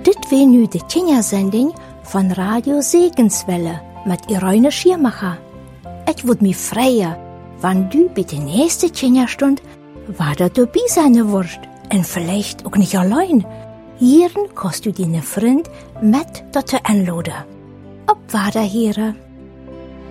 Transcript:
Dit weer nu de Kinderzending van Radio Segenswelle met Irene Schiermacher. Het wordt me freien, wann du bij de nächste Kinderstund wieder dabei sein wirst. En vielleicht auch nicht allein. Hier kannst du deine Freund mit dazu einladen. Op Wader, Heren.